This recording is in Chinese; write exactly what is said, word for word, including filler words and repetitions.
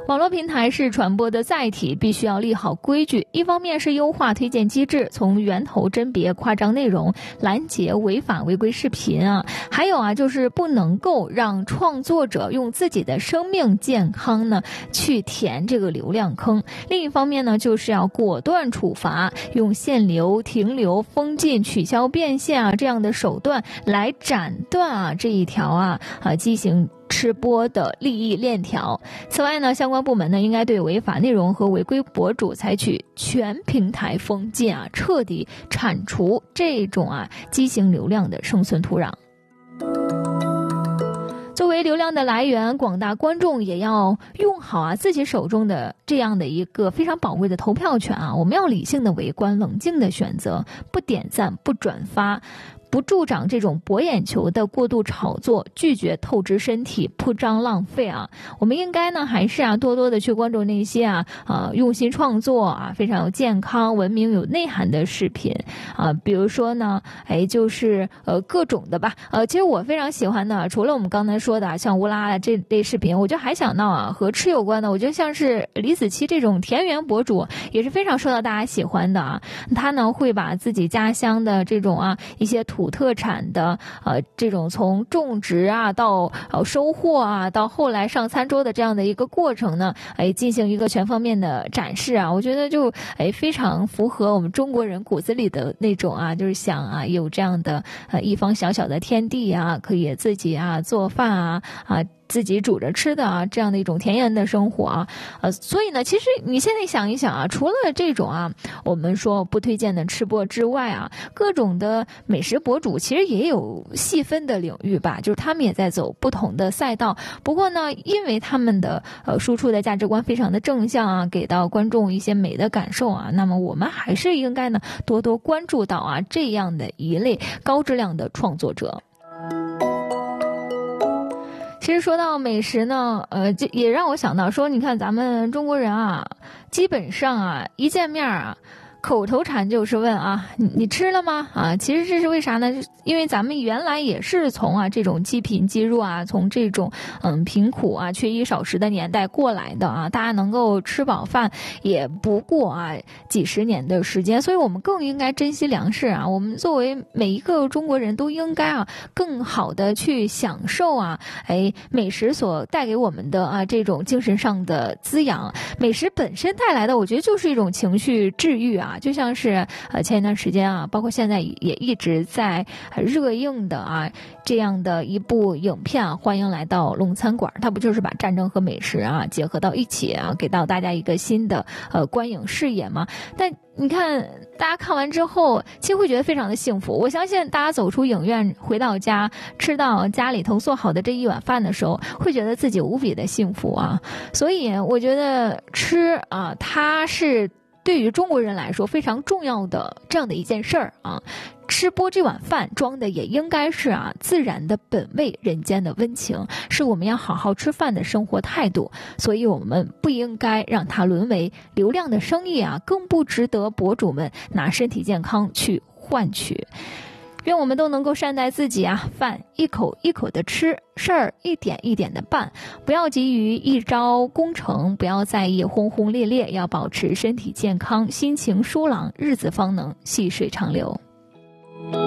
网络平台是传播的载体，必须要立好规矩。一方面是优化推荐机制，从源头甄别夸张内容，拦截违法违规视频啊。还有啊，就是不能够让创作者用自己的生命健康呢去填这个流量坑。另一方面呢，就是要果断处罚，用限流、停流、封禁、取消变现啊这样的手段来斩断啊这一条啊啊畸形吃播的利益链条。此外呢，相关部门呢应该对违法内容和违规博主采取全平台封禁啊，彻底铲除这种啊畸形流量的生存土壤。作为流量的来源，广大观众也要用好啊自己手中的这样的一个非常宝贵的投票权啊，我们要理性的围观，冷静的选择，不点赞，不转发，不助长这种博眼球的过度炒作，拒绝透支身体、铺张浪费啊。我们应该呢，还是啊多多的去关注那些啊呃用心创作啊非常有健康、文明、有内涵的视频啊。比如说呢，哎，就是呃各种的吧。呃，其实我非常喜欢的，除了我们刚才说的像乌拉这类视频，我就还想到啊和吃有关的，我觉得像是李子柒这种田园博主也是非常受到大家喜欢的啊。他呢会把自己家乡的这种啊一些土特产的呃这种从种植啊到呃收获啊到后来上餐桌的这样的一个过程呢，哎进行一个全方面的展示啊，我觉得就哎非常符合我们中国人骨子里的那种啊，就是想啊有这样的呃一方小小的天地啊，可以自己啊做饭啊啊。自己煮着吃的啊，这样的一种田园的生活啊，呃，所以呢，其实你现在想一想啊，除了这种啊，我们说不推荐的吃播之外啊，各种的美食博主其实也有细分的领域吧，就是他们也在走不同的赛道。不过呢，因为他们的呃输出的价值观非常的正向啊，给到观众一些美的感受啊，那么我们还是应该呢多多关注到啊这样的一类高质量的创作者。其实说到美食呢，呃，这也让我想到说，你看咱们中国人啊，基本上啊，一见面啊，口头禅就是问啊，你你吃了吗？啊，其实这是为啥呢？因为咱们原来也是从啊这种积贫积弱啊，从这种嗯贫苦啊、缺衣少食的年代过来的啊，大家能够吃饱饭也不过啊几十年的时间，所以我们更应该珍惜粮食啊。我们作为每一个中国人都应该啊更好的去享受啊，哎美食所带给我们的啊这种精神上的滋养。美食本身带来的，我觉得就是一种情绪治愈啊。就像是呃前一段时间啊，包括现在也一直在热映的啊这样的一部影片啊，欢迎来到龙餐馆，它不就是把战争和美食啊结合到一起啊，给到大家一个新的呃观影视野吗？但你看大家看完之后其实会觉得非常的幸福。我相信大家走出影院回到家，吃到家里头做好的这一碗饭的时候，会觉得自己无比的幸福啊。所以我觉得吃啊，它是对于中国人来说非常重要的这样的一件事儿啊。吃播这碗饭装的也应该是啊自然的本味，人间的温情，是我们要好好吃饭的生活态度。所以我们不应该让它沦为流量的生意啊，更不值得博主们拿身体健康去换取。愿我们都能够善待自己啊，饭一口一口的吃，事儿一点一点的办，不要急于一朝功成，不要在意轰轰烈烈，要保持身体健康，心情舒朗，日子方能细水长流。